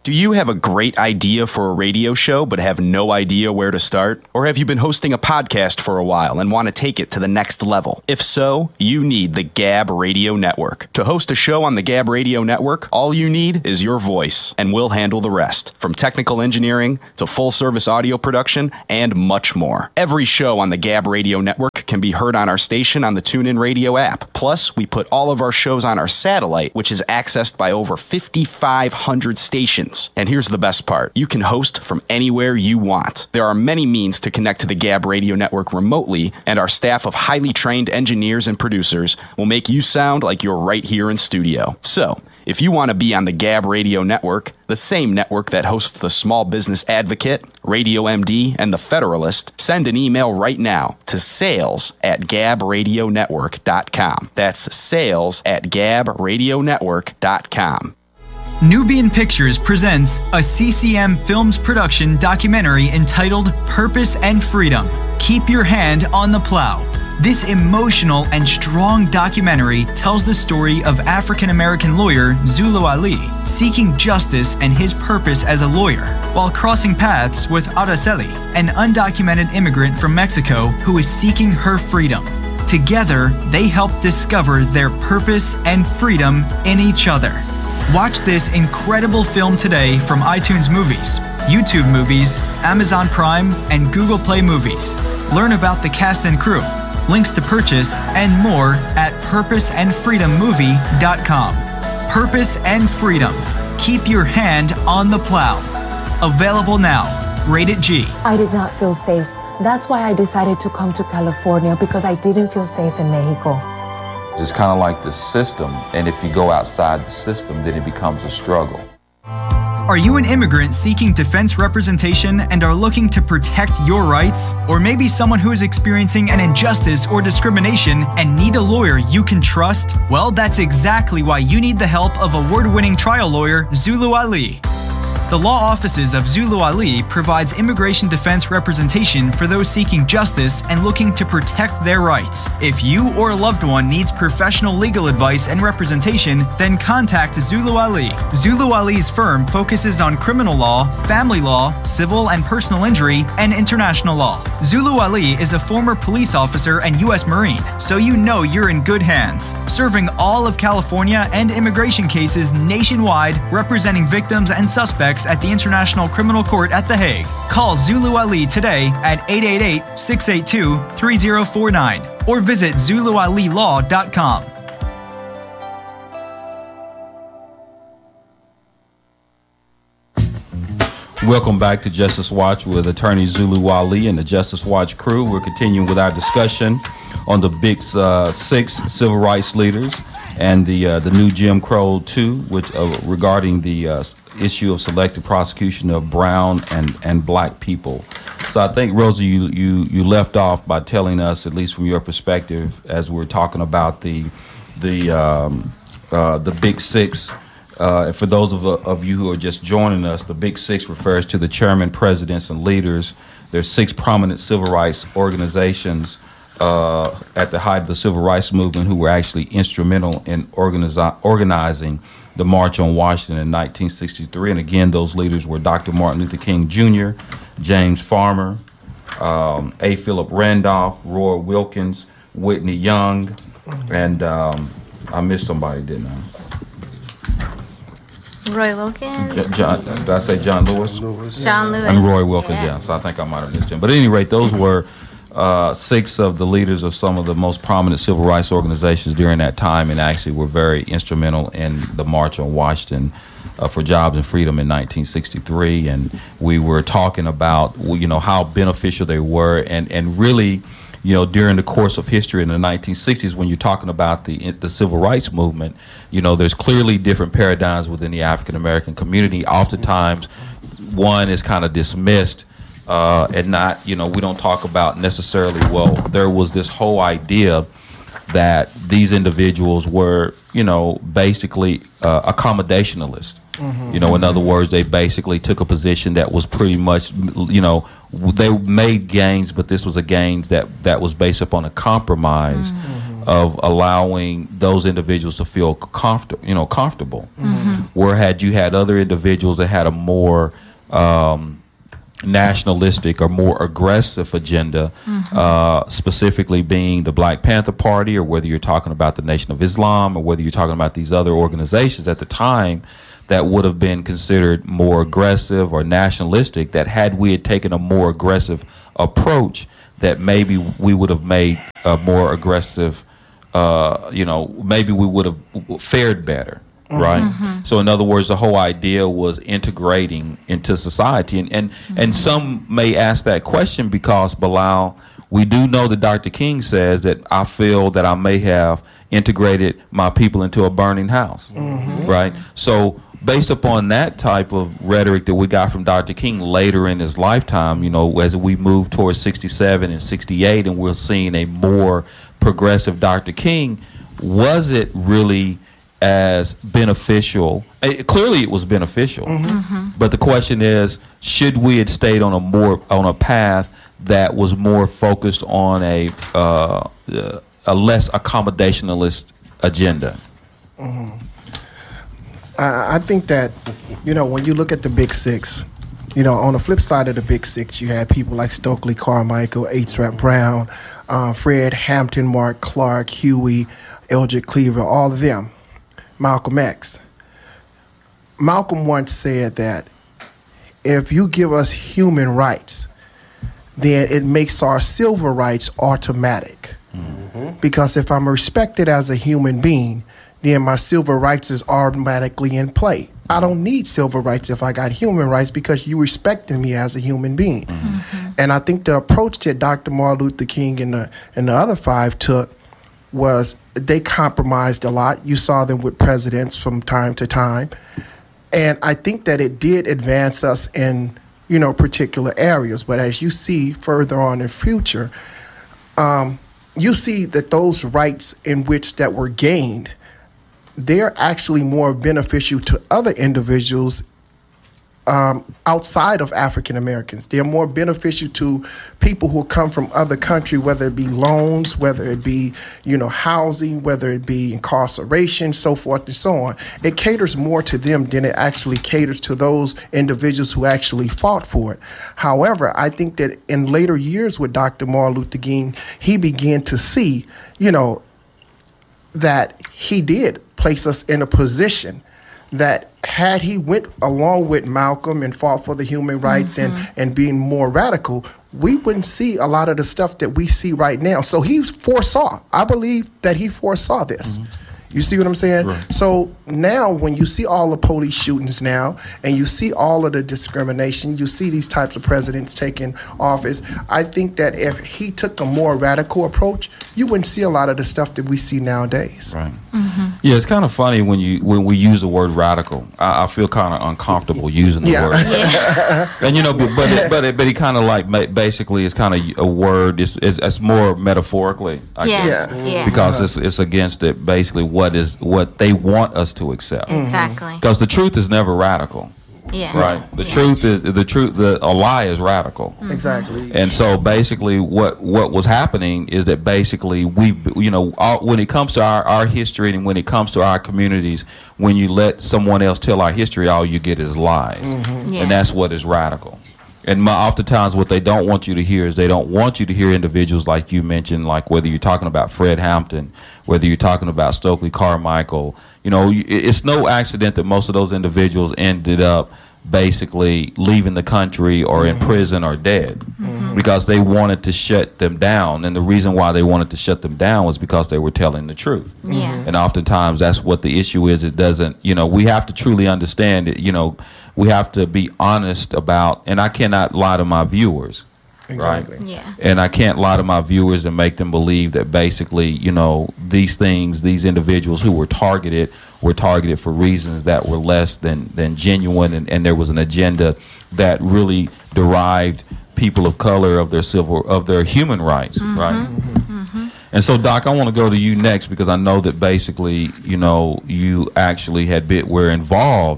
Do you have a great idea for a radio show but have no idea where to start? Or have you been hosting a podcast for a while and want to take it to the next level? If so, you need the Gab Radio Network. To host a show on the Gab Radio Network, all you need is your voice, and we'll handle the rest. From technical engineering to full-service audio production and much more. Every show on the Gab Radio Network can be heard on our station on the TuneIn Radio app. Plus, we put all of our shows on our satellite, which is accessed by over 5,500 stations. And here's the best part. You can host from anywhere you want. There are many means to connect to the Gab Radio Network remotely, and our staff of highly trained engineers and producers will make you sound like you're right here in studio. So, if you want to be on the Gab Radio Network, the same network that hosts the Small Business Advocate, Radio MD, and The Federalist, send an email right now to sales@gabradionetwork.com. That's sales@gabradionetwork.com. Nubian Pictures presents a CCM Films production documentary entitled Purpose and Freedom. Keep your hand on the plow. This emotional and strong documentary tells the story of African-American lawyer Zulu Ali seeking justice and his purpose as a lawyer, while crossing paths with Araceli, an undocumented immigrant from Mexico who is seeking her freedom. Together, they help discover their purpose and freedom in each other. Watch this incredible film today from iTunes Movies, YouTube Movies, Amazon Prime, and Google Play Movies. Learn about the cast and crew, links to purchase, and more at purposeandfreedommovie.com. Purpose and Freedom. Keep your hand on the plow. Available now. Rated G. I did not feel safe. That's why I decided to come to California, because I didn't feel safe in Mexico. It's kind of like the system, and if you go outside the system, then it becomes a struggle. Are you an immigrant seeking defense representation and are looking to protect your rights? Or maybe someone who is experiencing an injustice or discrimination and need a lawyer you can trust? Well, that's exactly why you need the help of award-winning trial lawyer Zulu Ali. The law offices of Zulu Ali provides immigration defense representation for those seeking justice and looking to protect their rights. If you or a loved one needs professional legal advice and representation, then contact Zulu Ali. Zulu Ali's firm focuses on criminal law, family law, civil and personal injury, and international law. Zulu Ali is a former police officer and U.S. Marine, so you know you're in good hands. Serving all of California and immigration cases nationwide, representing victims and suspects at the International Criminal Court at The Hague. Call Zulu Ali today at 888-682-3049 or visit ZuluAliLaw.com. Welcome back to Justice Watch with attorney Zulu Ali and the Justice Watch crew. We're continuing with our discussion on the Big Six civil rights leaders and the new Jim Crow 2, which regarding the issue of selective prosecution of brown and black people. So I think, Rosa, you left off by telling us, at least from your perspective, as we're talking about the Big Six. For those of you who are just joining us, the Big Six refers to the chairman, presidents, and leaders. There's 6 prominent civil rights organizations at the height of the civil rights movement who were actually instrumental in organizing the March on Washington in 1963. And again, those leaders were Dr. Martin Luther King Jr., James Farmer, A. Philip Randolph, Roy Wilkins, Whitney Young, and I missed somebody, didn't I? Roy Wilkins. John, did I say John Lewis? John Lewis. And Roy Wilkins, yeah. So I think I might have missed him. But at any rate, those were 6 of the leaders of some of the most prominent civil rights organizations during that time, and actually were very instrumental in the March on Washington for Jobs and Freedom in 1963. And we were talking about, how beneficial they were, and really, during the course of history in the 1960s, when you're talking about the civil rights movement, there's clearly different paradigms within the African American community. Oftentimes, one is kind of dismissed. And not, we don't talk about necessarily, there was this whole idea that these individuals were, basically accommodationalist. Mm-hmm. In other words, they basically took a position that was pretty much, they made gains, but this was a gains that was based upon a compromise of allowing those individuals to feel comfortable. Where had you had other individuals that had a more nationalistic or more aggressive agenda, specifically being the Black Panther Party, or whether you're talking about the Nation of Islam, or whether you're talking about these other organizations at the time that would have been considered more aggressive or nationalistic, that had we had taken a more aggressive approach, that maybe we would have made a more aggressive, maybe we would have fared better. Right. So in other words, the whole idea was integrating into society, and some may ask that question because, Bilal, we do know that Dr. King says that I feel that I may have integrated my people into a burning house. Right. So based upon that type of rhetoric that we got from Dr. King later in his lifetime, as we move towards 67 and 68, and we're seeing a more progressive Dr. King, was it really as beneficial? Clearly it was beneficial, but the question is, should we have stayed on a path that was more focused on a less accommodationalist agenda? I think that, when you look at the Big Six, on the flip side of the Big Six, you had people like Stokely Carmichael, H. Rap Brown, Fred Hampton, Mark Clark, Huey, Eldridge Cleaver, all of them. Malcolm X. Malcolm once said that if you give us human rights, then it makes our civil rights automatic. Because if I'm respected as a human being, then my civil rights is automatically in play. I don't need civil rights if I got human rights because you respecting me as a human being. And I think the approach that Dr. Martin Luther King and the other five took was they compromised a lot. You saw them with presidents from time to time. And I think that it did advance us in, particular areas. But as you see further on in future, you see that those rights in which that were gained, they're actually more beneficial to other individuals outside of African Americans. They're more beneficial to people who come from other countries, whether it be loans, whether it be, housing, whether it be incarceration, so forth and so on. It caters more to them than it actually caters to those individuals who actually fought for it. However, I think that in later years with Dr. Martin Luther King, he began to see, that he did place us in a position that had he went along with Malcolm and fought for the human rights and being more radical, we wouldn't see a lot of the stuff that we see right now. So he foresaw. I believe that he foresaw this. You see what I'm saying? Right. So now when you see all the police shootings now and you see all of the discrimination, you see these types of presidents taking office, I think that if he took a more radical approach, you wouldn't see a lot of the stuff that we see nowadays. Right. Yeah, it's kind of funny when we use the word radical. I feel kind of uncomfortable using the word. And but he kind of like basically it's kind of a word. It's more metaphorically, I guess, because it's against it basically what they want us to accept. Exactly. Because the truth is never radical. Yeah. Right. A lie is radical. Exactly. And so basically what was happening is that basically when it comes to our history and when it comes to our communities, when you let someone else tell our history, all you get is lies. And that's what is radical. And oftentimes what they don't want you to hear is they don't want you to hear individuals like you mentioned, like whether you're talking about Fred Hampton, whether you're talking about Stokely Carmichael. It's no accident that most of those individuals ended up basically leaving the country or in prison or dead because they wanted to shut them down. And the reason why they wanted to shut them down was because they were telling the truth. And oftentimes that's what the issue is. It doesn't, we have to truly understand it. We have to be honest about, and I cannot lie to my viewers. Exactly. Right? Yeah. And I can't lie to my viewers and make them believe that basically, these things, these individuals who were targeted for reasons that were less than genuine, and there was an agenda that really derived people of color of their human rights, right? And so, Doc, I want to go to you next because I know that basically, you actually were involved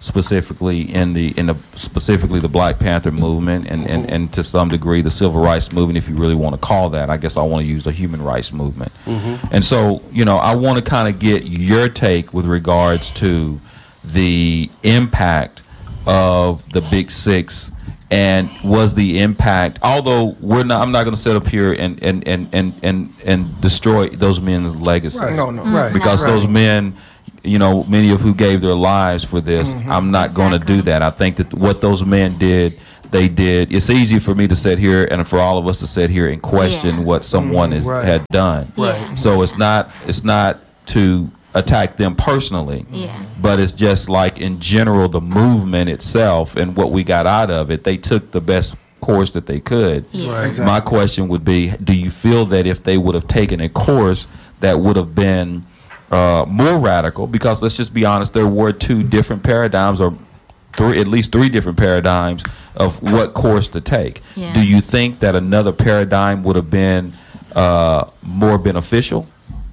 specifically in the specifically the Black Panther movement and to some degree the civil rights movement, if you really want to call that. I guess I want to use the human rights movement. And so, I want to kind of get your take with regards to the impact of the Big Six, and was the impact, although I'm not going to sit up here and destroy those men's legacy. Right. No. Right. Because those men, many of who gave their lives for this, I'm not going to do that. I think that what those men did, they did. It's easy for me to sit here and for all of us to sit here and question what someone had done. Yeah. So it's not to attack them personally, but it's just like in general the movement itself and what we got out of it. They took the best course that they could. Yeah. Exactly. My question would be, do you feel that if they would have taken a course that would have been more radical, because let's just be honest, there were two different paradigms, or at least three different paradigms of what course to take. Yeah. Do you think that another paradigm would have been more beneficial?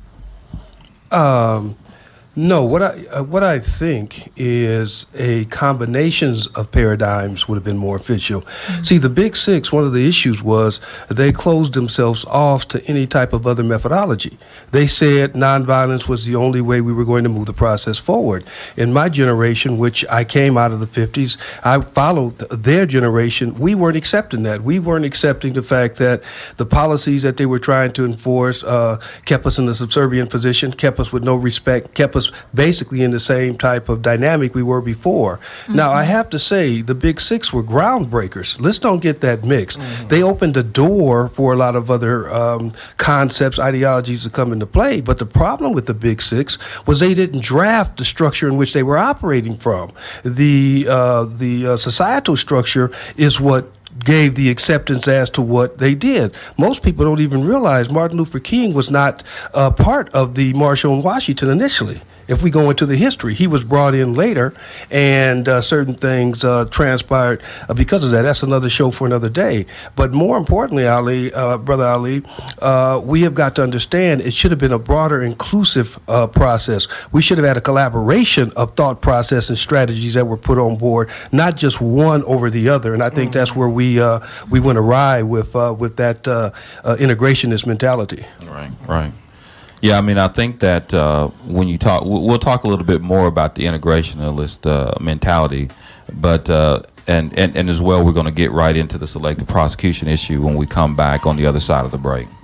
No, what I think is a combinations of paradigms would have been more efficient. See, the Big Six, one of the issues was they closed themselves off to any type of other methodology. They said nonviolence was the only way we were going to move the process forward. In my generation, which I came out of the 50s, I followed their generation. We weren't accepting that. We weren't accepting the fact that the policies that they were trying to enforce kept us in a subservient position, kept us with no respect, kept us basically in the same type of dynamic we were before. Now, I have to say, the Big Six were groundbreakers. Let's don't get that mixed. They opened the door for a lot of other concepts, ideologies to come into play. But the problem with the Big Six was they didn't draft the structure in which they were operating from. The societal structure is what gave the acceptance as to what they did. Most people don't even realize Martin Luther King was not part of the March on Washington initially. If we go into the history, he was brought in later, and certain things transpired because of that. That's another show for another day. But more importantly, Brother Ali, we have got to understand it should have been a broader, inclusive process. We should have had a collaboration of thought process and strategies that were put on board, not just one over the other. And I think that's where we went awry with that integrationist mentality. Right. Yeah, I mean, I think that when you talk, we'll talk a little bit more about the integrationalist mentality, but and as well, we're going to get right into the selective prosecution issue when we come back on the other side of the break.